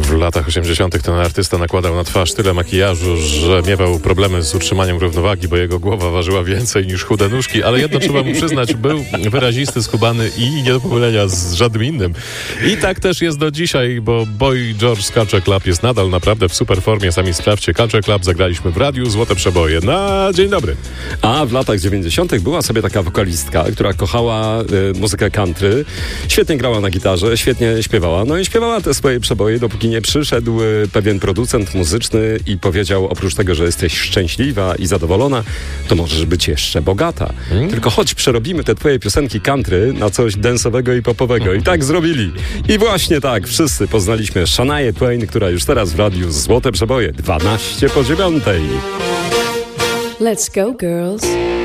W latach 80. ten artysta nakładał na twarz tyle makijażu, że miewał problemy z utrzymaniem równowagi, bo jego głowa ważyła więcej niż chude nóżki, ale jedno trzeba mu przyznać, był wyrazisty, skubany i nie do pomylenia z żadnym innym. I tak też jest do dzisiaj, bo Boy George z Culture Club jest nadal naprawdę w super formie. Sami sprawdźcie, Culture Club zagraliśmy w radiu, Złote Przeboje. Na dzień dobry. A w latach 90. była sobie taka wokalistka, która kochała muzykę country, świetnie grała na gitarze, świetnie śpiewała, no i śpiewała te swoje przeboje, dopóki nie przyszedł pewien producent muzyczny i powiedział, oprócz tego, że jesteś szczęśliwa i zadowolona, to możesz być jeszcze bogata. Tylko chodź, przerobimy te twoje piosenki country na coś densowego i popowego. I tak zrobili. I właśnie tak, wszyscy poznaliśmy Shania Twain, która już teraz w radiu Złote Przeboje, 12 po 9. Let's go, girls.